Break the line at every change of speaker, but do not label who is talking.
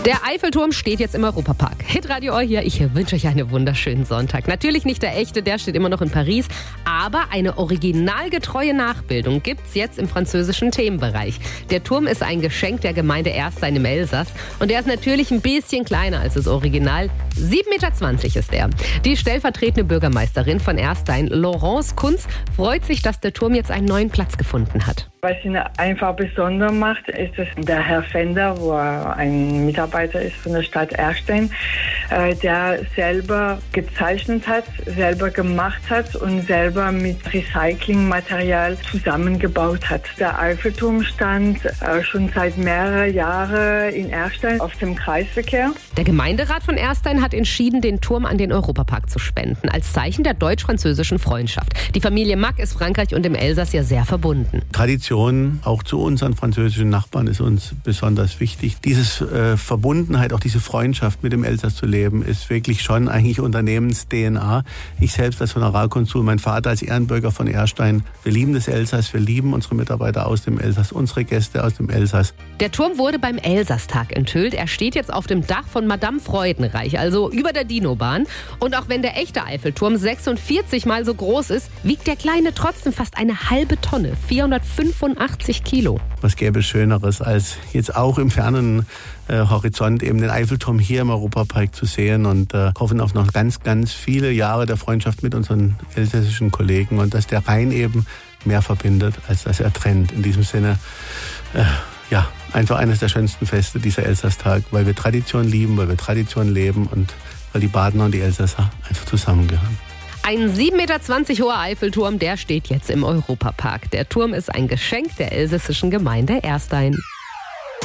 Der Eiffelturm steht jetzt im Europapark. Hitradio hier, ich wünsche euch einen wunderschönen Sonntag. Natürlich nicht der echte, der steht immer noch in Paris, aber eine originalgetreue Nachbildung gibt's jetzt im französischen Themenbereich. Der Turm ist ein Geschenk der Gemeinde Erstein im Elsass und der ist natürlich ein bisschen kleiner als das Original. 7,20 Meter ist er. Die stellvertretende Bürgermeisterin von Erstein, Laurence Kunz, freut sich, dass der Turm jetzt einen neuen Platz gefunden hat.
Was ihn einfach besonders macht, ist, dass der Herr Fender, wo er ein Mitarbeiter ist von der Stadt Erstein, der selber gezeichnet hat, selber gemacht hat und selber mit Recyclingmaterial zusammengebaut hat. Der Eiffelturm stand schon seit mehreren Jahren in Erstein auf dem Kreisverkehr.
Der Gemeinderat von Erstein hat entschieden, den Turm an den Europapark zu spenden, als Zeichen der deutsch-französischen Freundschaft. Die Familie Mack ist Frankreich und dem Elsass ja sehr verbunden.
Tradition auch zu unseren französischen Nachbarn ist uns besonders wichtig. Diese Verbundenheit, auch diese Freundschaft mit dem Elsass zu leben, ist wirklich schon eigentlich Unternehmens-DNA. Ich selbst als Honorarkonsul, mein Vater als Ehrenbürger von Erstein. Wir lieben das Elsass, wir lieben unsere Mitarbeiter aus dem Elsass, unsere Gäste aus dem Elsass.
Der Turm wurde beim Elsass-Tag enthüllt. Er steht jetzt auf dem Dach von Madame Freudenreich, also über der Dinobahn. Und auch wenn der echte Eiffelturm 46 mal so groß ist, wiegt der kleine trotzdem fast eine halbe Tonne, 485 Kilo.
Was gäbe es Schöneres, als jetzt auch im fernen Horizont eben den Eiffelturm hier im Europapark zu sehen und hoffen auf noch ganz, ganz viele Jahre der Freundschaft mit unseren elsässischen Kollegen und dass der Rhein eben mehr verbindet, als dass er trennt. In diesem Sinne, einfach eines der schönsten Feste, dieser Elsass-Tag, weil wir Tradition lieben, weil wir Tradition leben und weil die Badener und die Elsasser einfach zusammengehören.
Ein 7,20 Meter hoher Eiffelturm, der steht jetzt im Europapark. Der Turm ist ein Geschenk der elsässischen Gemeinde Erstein.